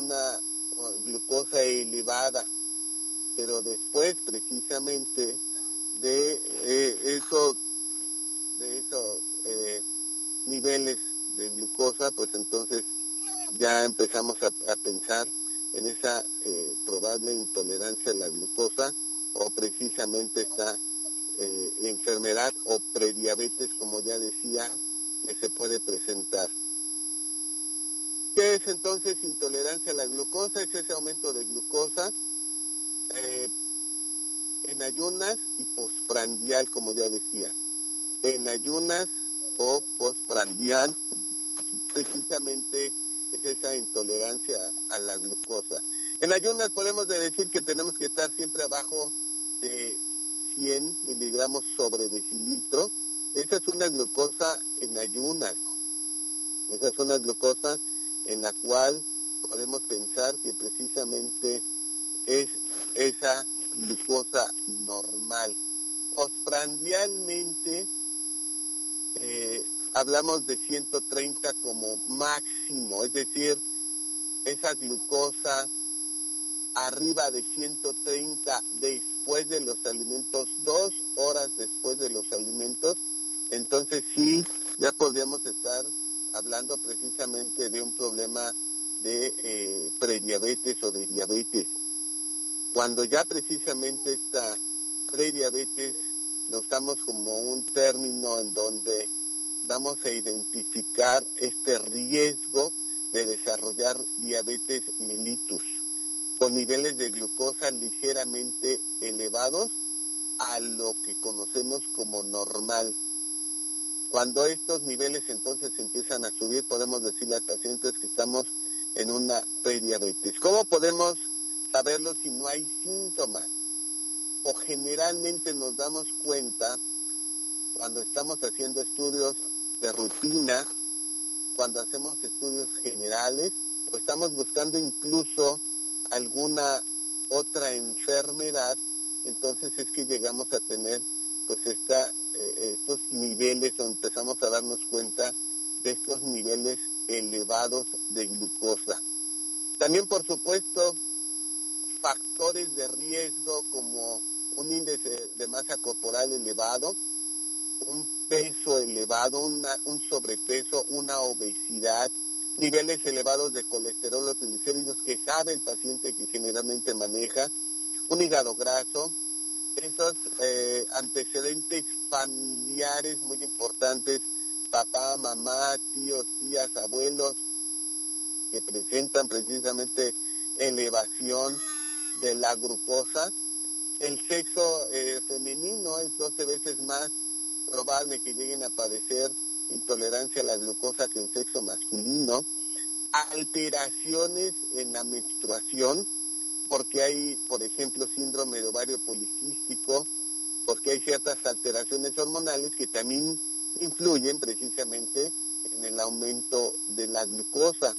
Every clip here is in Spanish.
una glucosa elevada, pero después precisamente de esos niveles de glucosa, pues entonces ya empezamos a pensar en esa probable intolerancia a la glucosa, o precisamente esta enfermedad o prediabetes, como ya decía, que se puede presentar. ¿Qué es entonces intolerancia a la glucosa? Es ese aumento de glucosa en ayunas y postprandial, como ya decía. En ayunas o postprandial, precisamente es esa intolerancia a la glucosa. En ayunas podemos decir que tenemos que estar siempre abajo de 100 miligramos sobre decilitro. Esa es una glucosa en ayunas. Esa es una glucosa en la cual podemos pensar que precisamente es esa glucosa normal. Postprandialmente hablamos de 130 como máximo, es decir, esa glucosa arriba de 130 después de los alimentos, 2 horas después de los alimentos, entonces sí, ya podríamos estar hablando precisamente de un problema de prediabetes o de diabetes. Cuando ya precisamente esta prediabetes lo usamos como un término en donde vamos a identificar este riesgo de desarrollar diabetes mellitus, con niveles de glucosa ligeramente elevados a lo que conocemos como normal. Cuando estos niveles entonces empiezan a subir, podemos decirle a pacientes que estamos en una prediabetes. ¿Cómo podemos saberlo si no hay síntomas? O generalmente nos damos cuenta cuando estamos haciendo estudios de rutina, cuando hacemos estudios generales, o estamos buscando incluso alguna otra enfermedad, entonces es que llegamos a tener pues estos niveles, o empezamos a darnos cuenta de estos niveles elevados de glucosa. También, por supuesto, factores de riesgo como un índice de masa corporal elevado, un peso elevado, un sobrepeso, una obesidad, niveles elevados de colesterol o triglicéridos que sabe el paciente que generalmente maneja, un hígado graso, esos antecedentes familiares muy importantes, papá, mamá, tíos, tías, abuelos, que presentan precisamente elevación de la glucosa. El sexo femenino es 12 veces más probable que lleguen a padecer intolerancia a la glucosa que el sexo masculino. Alteraciones en la menstruación, porque hay, por ejemplo, síndrome de ovario poliquístico, porque hay ciertas alteraciones hormonales que también influyen precisamente en el aumento de la glucosa.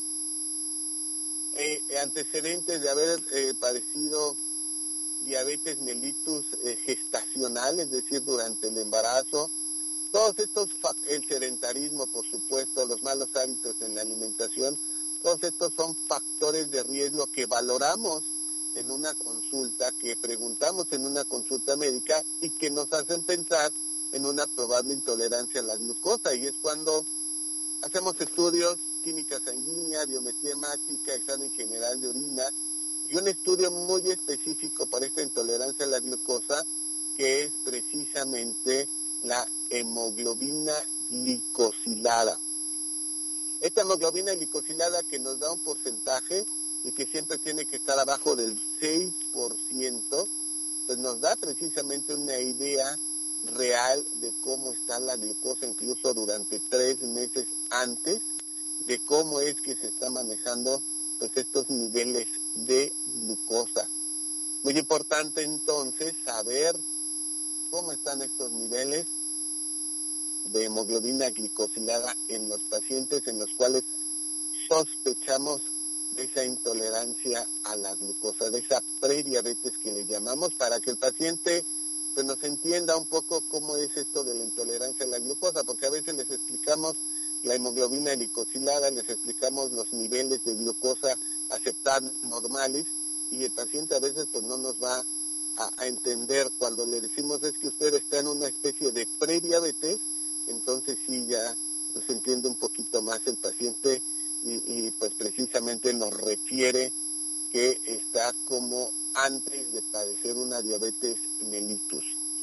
Antecedentes de haber padecido diabetes mellitus gestacional, es decir, durante el embarazo. Todos estos, el sedentarismo, por supuesto, los malos hábitos en la alimentación, todos estos son factores de riesgo que valoramos en una consulta, que preguntamos en una consulta médica y que nos hacen pensar en una probable intolerancia a la glucosa. Y es cuando hacemos estudios, química sanguínea, biometría hemática, examen general de orina, y un estudio muy específico para esta intolerancia a la glucosa, que es precisamente la hemoglobina glicosilada. Esta hemoglobina glicosilada que nos da un porcentaje y que siempre tiene que estar abajo del 6%, pues nos da precisamente una idea real de cómo está la glucosa, incluso durante 3 meses antes, de cómo es que se está manejando pues estos niveles de glucosa. Muy importante entonces saber cómo están estos niveles de hemoglobina glicosilada en los pacientes en los cuales sospechamos de esa intolerancia a la glucosa, de esa prediabetes que le llamamos, para que el paciente pues nos entienda un poco cómo es esto de la intolerancia a la glucosa, porque a veces les explicamos la hemoglobina glicosilada, les explicamos los niveles de glucosa aceptables edades normales, y el paciente a veces pues no nos va a entender cuando le decimos es que usted está en una especie de prediabetes. Entonces sí ya se entiende un poquito más el paciente y pues precisamente nos refiere que está como antes de padecer una diabetes mellitus.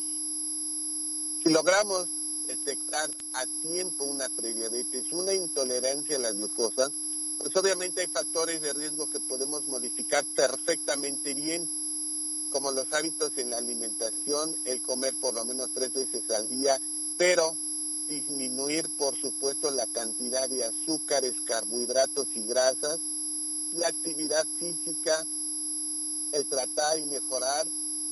Si logramos detectar a tiempo una prediabetes, una intolerancia a la glucosa, pues obviamente hay factores de riesgo que podemos modificar perfectamente bien, como los hábitos en la alimentación, el comer por lo menos 3 veces al día, pero disminuir, por supuesto, la cantidad de azúcares, carbohidratos y grasas, la actividad física, el tratar y mejorar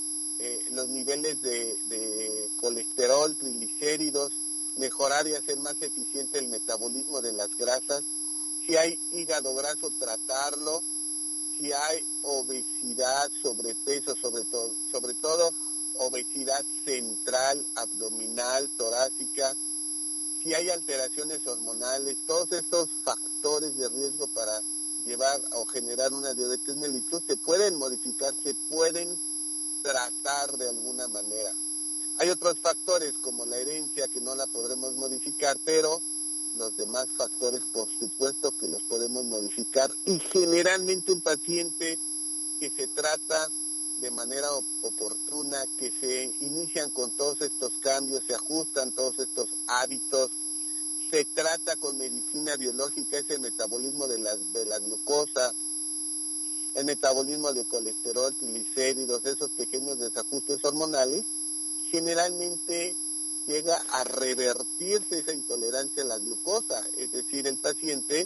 los niveles de colesterol, triglicéridos, mejorar y hacer más eficiente el metabolismo de las grasas. Si hay hígado graso, tratarlo. Si hay obesidad, sobrepeso, sobre todo obesidad central, abdominal, torácica, si hay alteraciones hormonales, todos estos factores de riesgo para llevar o generar una diabetes mellitus se pueden modificar, se pueden tratar de alguna manera. Hay otros factores como la herencia que no la podremos modificar, pero los demás factores por supuesto que los podemos modificar, y generalmente un paciente que se trata de manera oportuna, que se inician con todos estos cambios, se ajustan todos estos hábitos, se trata con medicina biológica, ese metabolismo de la glucosa, el metabolismo de colesterol, triglicéridos, esos pequeños desajustes hormonales, generalmente llega a revertirse esa intolerancia a la glucosa, es decir, el paciente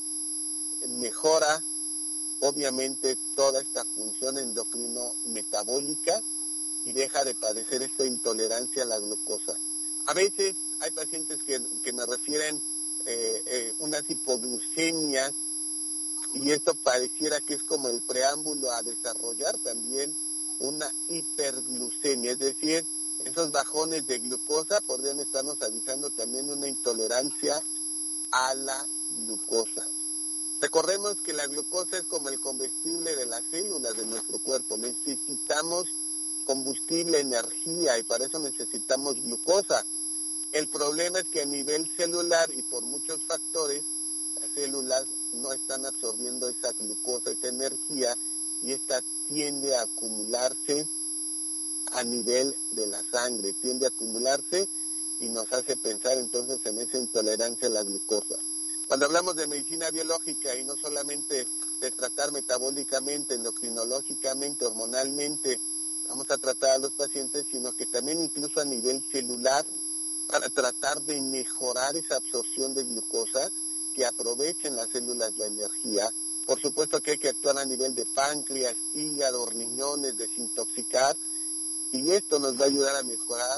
mejora obviamente toda esta función endocrino-metabólica y deja de padecer esta intolerancia a la glucosa. A veces hay pacientes que me refieren unas hipoglucemias, y esto pareciera que es como el preámbulo a desarrollar también una hiperglucemia, es decir, esos bajones de glucosa podrían estarnos avisando también de una intolerancia a la glucosa. Recordemos que la glucosa es como el combustible de las células de nuestro cuerpo. Necesitamos combustible, energía, y para eso necesitamos glucosa. El problema es que a nivel celular y por muchos factores, las células no están absorbiendo esa glucosa, esa energía, y esta tiende a acumularse a nivel de la sangre, tiende a acumularse y nos hace pensar entonces en esa intolerancia a la glucosa. Cuando hablamos de medicina biológica y no solamente de tratar metabólicamente, endocrinológicamente, hormonalmente, vamos a tratar a los pacientes, sino que también incluso a nivel celular, para tratar de mejorar esa absorción de glucosa, que aprovechen las células la energía. Por supuesto que hay que actuar a nivel de páncreas, hígado, riñones, desintoxicar, y esto nos va a ayudar a mejorar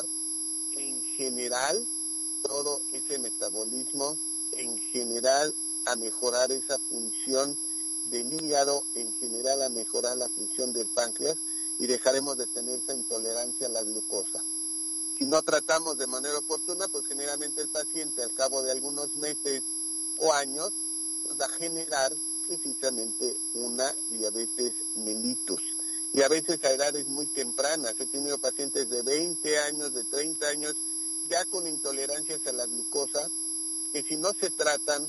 en general todo ese metabolismo, en general a mejorar esa función del hígado, en general a mejorar la función del páncreas, y dejaremos de tener esa intolerancia a la glucosa. Si no tratamos de manera oportuna, pues generalmente el paciente al cabo de algunos meses o años pues, va a generar precisamente una diabetes mellitus. Y a veces a edades muy tempranas. He tenido pacientes de 20 años, de 30 años, ya con intolerancias a la glucosa, que si no se tratan,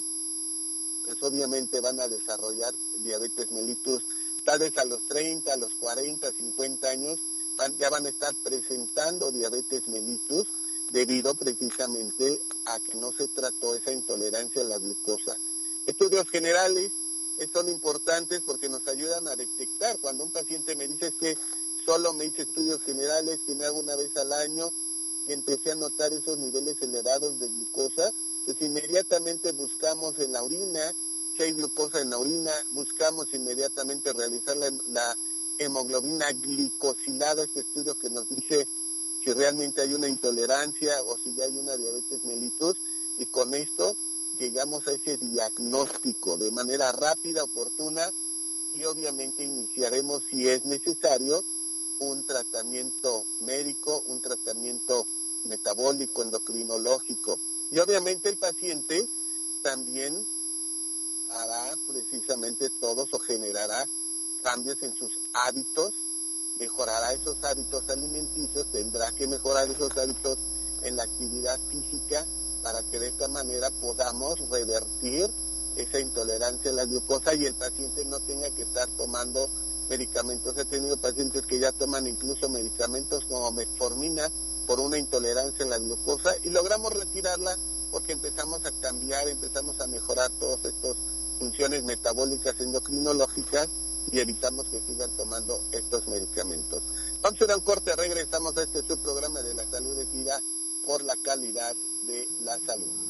pues obviamente van a desarrollar diabetes mellitus, tal vez a los 30, a los 40, 50 años, ya van a estar presentando diabetes mellitus debido precisamente a que no se trató esa intolerancia a la glucosa. Estudios generales son importantes porque nos ayudan a detectar. Cuando un paciente me dice que solo me hice estudios generales, que me hago una vez al año, y empecé a notar esos niveles elevados de glucosa, pues inmediatamente buscamos en la orina, si hay glucosa en la orina, buscamos inmediatamente realizar la hemoglobina glicosilada, este estudio que nos dice si realmente hay una intolerancia o si ya hay una diabetes mellitus, y con esto llegamos a ese diagnóstico de manera rápida, oportuna, y obviamente iniciaremos, si es necesario, un tratamiento médico, un tratamiento metabólico, endocrinológico. Y obviamente el paciente también hará precisamente todos o generará cambios en sus hábitos, mejorará esos hábitos alimenticios, tendrá que mejorar esos hábitos en la actividad física para que de esta manera podamos revertir esa intolerancia a la glucosa y el paciente no tenga que estar tomando medicamentos. He tenido pacientes que ya toman incluso medicamentos como metformina por una intolerancia a la glucosa y logramos retirarla porque empezamos a cambiar, empezamos a mejorar todas estas funciones metabólicas endocrinológicas y evitamos que sigan tomando estos medicamentos. Vamos a ir a un corte, regresamos a este subprograma de la salud es vida por la calidad de la salud.